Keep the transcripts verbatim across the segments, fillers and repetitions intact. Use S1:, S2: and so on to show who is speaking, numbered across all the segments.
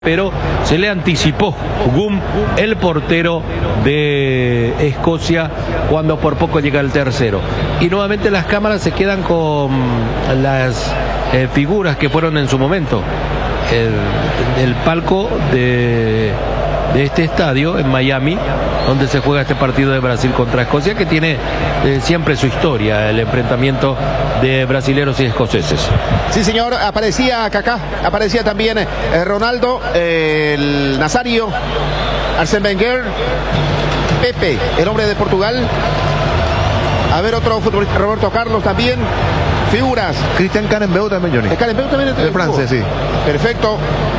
S1: pero se le anticipó Gum, el portero de Escocia, cuando por poco llega el tercero. Y nuevamente las cámaras se quedan con las eh, figuras que fueron en su momento el, el palco de, de este estadio en Miami, donde se juega este partido de Brasil contra Escocia, que tiene eh, siempre su historia, el enfrentamiento de brasileros y escoceses.
S2: Sí, señor, aparecía Kaká, aparecía también eh, Ronaldo, eh, el Nazario, Arsène Wenger, Pepe, el hombre de Portugal. A ver, otro futbolista, Roberto Carlos también. Figuras.
S3: Cristian Carembeu también, Johnny.
S2: Carembeu también.
S3: De Francia, sí.
S2: Perfecto.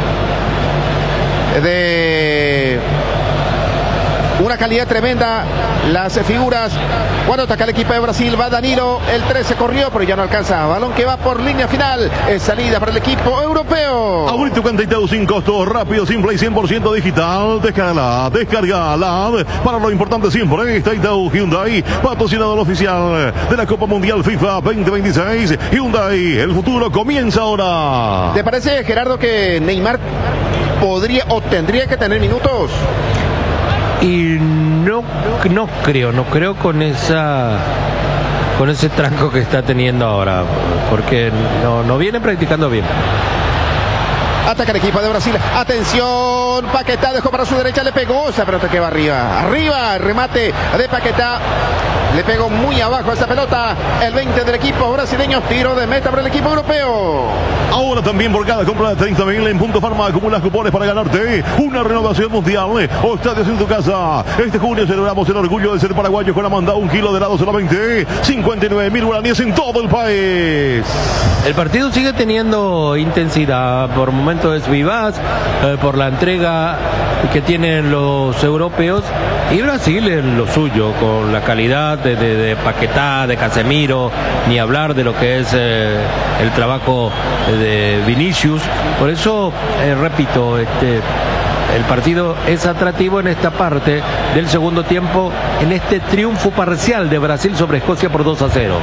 S2: De una calidad tremenda las figuras. Cuando ataca el equipo de Brasil, va Danilo, el trece corrió, pero ya no alcanza. Balón que va por línea final, es salida para el equipo europeo.
S4: Ahorita Cantiteu sin costo, rápido, simple y cien por ciento digital. Descárgala, descárgala. Para lo importante siempre, está Itaú Hyundai, patrocinador oficial de la Copa Mundial FIFA veinte veintiséis. Hyundai, el futuro comienza ahora.
S2: ¿Te parece, Gerardo, que Neymar podría o tendría que tener minutos?
S1: Y no, no creo, no creo con esa con ese tranco que está teniendo ahora, porque no, no viene practicando bien.
S2: Ataca el equipo de Brasil. Atención, Paquetá dejó para su derecha, le pegó esa pelota que va arriba. Arriba, el remate de Paquetá. Le pegó muy abajo esa pelota. El veinte del equipo brasileño. Tiro de meta para el equipo europeo.
S4: Ahora también por cada compra de treinta mil en Punto Farma acumulas cupones para ganarte una renovación mundial o estadios en tu casa. Este junio celebramos el orgullo de ser paraguayos con Amanda. Un kilo de helado solamente cincuenta y nueve mil guaraníes en todo el país.
S1: El partido sigue teniendo intensidad. Por momentos es vivaz, eh, por la entrega que tienen los europeos. Y Brasil es lo suyo, con la calidad de, de, de Paquetá, de Casemiro, ni hablar de lo que es eh, el trabajo de Vinicius. Por eso, eh, repito, este, el partido es atractivo en esta parte del segundo tiempo, en este triunfo parcial de Brasil sobre Escocia por dos a cero.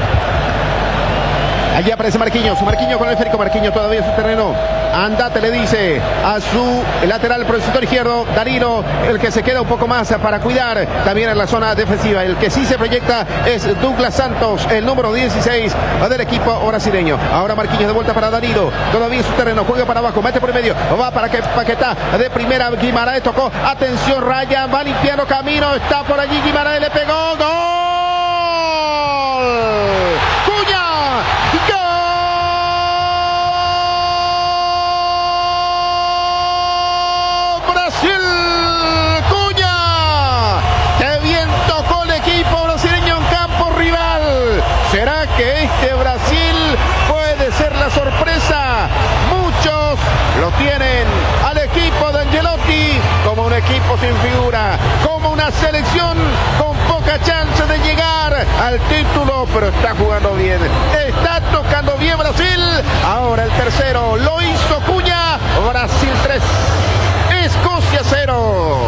S2: Allí aparece Marquinhos, Marquinhos con el esférico, Marquinhos todavía en su terreno. Andate, le dice a su lateral por el sector izquierdo, Danilo, el que se queda un poco más para cuidar también en la zona defensiva. El que sí se proyecta es Douglas Santos, el número dieciséis del equipo brasileño. Ahora Marquinhos de vuelta para Danilo, todavía en su terreno, juega para abajo, mete por el medio, va para que Paquetá de primera, Guimaraes tocó, atención, Ryan, va limpiando camino, está por allí, Guimaraes le pegó, ¡gol! ¡Cuña! ¿Será que este Brasil puede ser la sorpresa? Muchos lo tienen al equipo de Ancelotti como un equipo sin figura, como una selección con poca chance de llegar al título, pero está jugando bien, está tocando bien Brasil. Ahora el tercero lo hizo Cuña. Brasil tres, Escocia cero.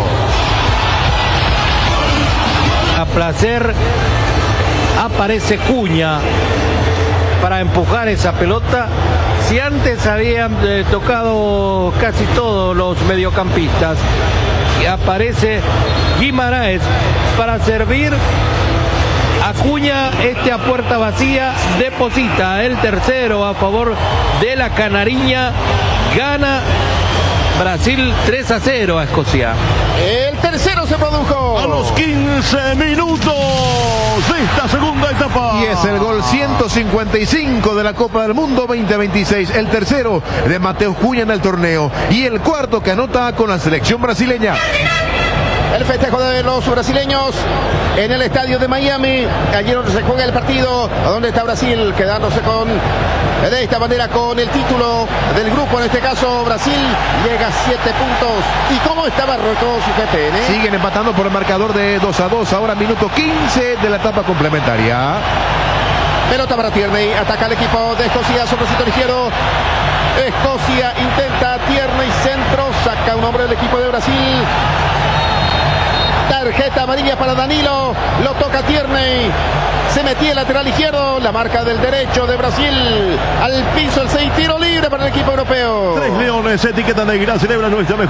S1: A placer aparece Cuña para empujar esa pelota. Si antes habían eh, tocado casi todos los mediocampistas, y aparece Guimaraes para servir a Cuña. Este a puerta vacía deposita el tercero a favor de la Canariña. Gana Brasil tres a cero a Escocia.
S2: El tercero se produjo
S4: a los quince minutos de esta segunda etapa.
S3: Y es el gol ciento cincuenta y cinco de la Copa del Mundo veinte veintiséis. El tercero de Mateus Cunha en el torneo. Y el cuarto que anota con la selección brasileña.
S2: El festejo de los brasileños en el estadio de Miami, allí donde se juega el partido, donde está Brasil quedándose con de esta manera con el título del grupo. En este caso Brasil llega a siete puntos. ¿Y cómo está Marruecos y P P N?
S3: Siguen empatando por el marcador de dos a dos, ahora minuto quince de la etapa complementaria.
S2: Pelota para Tierney, ataca el equipo de Escocia sobre el sector izquierdo. Escocia intenta Tierney, centro, saca un hombre del equipo de Brasil. Tarjeta amarilla para Danilo. Lo toca Tierney. Se metía el lateral izquierdo. La marca del derecho de Brasil. Al piso el seis. Tiro libre para el equipo europeo.
S4: Tres leones, etiqueta negra, celebra nuestra mejor.